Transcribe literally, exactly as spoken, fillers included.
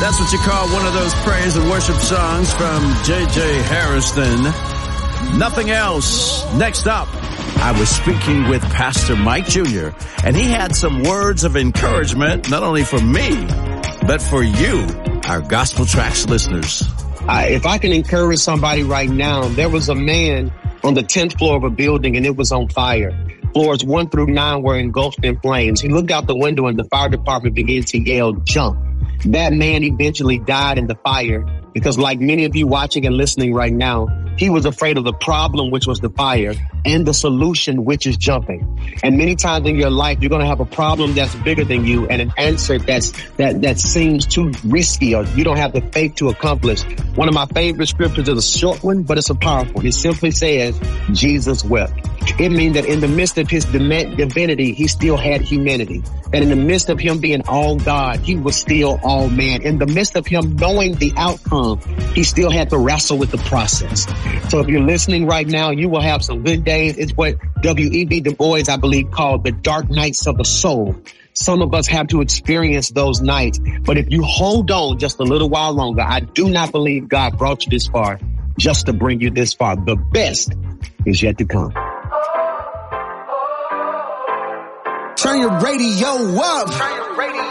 That's what you call one of those praise and worship songs from J J Harrison. Nothing else. Next up, I was speaking with Pastor Mike Junior, and he had some words of encouragement, not only for me, but for you, our Gospel Tracks listeners. Uh, if I can encourage somebody right now, there was a man on the tenth floor of a building, and it was on fire. Floors one through nine were engulfed in flames. He looked out the window, and the fire department began to yell, "Jump." That man eventually died in the fire because, like many of you watching and listening right now, he was afraid of the problem, which was the fire, and the solution, which is jumping. And many times in your life, you're going to have a problem that's bigger than you and an answer that's that that seems too risky, or you don't have the faith to accomplish. One of my favorite scriptures is a short one, but it's a powerful one. It simply says, Jesus wept. It means that in the midst of his divinity, he still had humanity. That in the midst of him being all God, he was still all man. In the midst of him knowing the outcome, he still had to wrestle with the process. So if you're listening right now, you will have some good days. It's what W E B Du Bois, I believe, called the dark nights of the soul. Some of us have to experience those nights. But if you hold on just a little while longer, I do not believe God brought you this far just to bring you this far. The best is yet to come. Turn your radio up. Turn your radio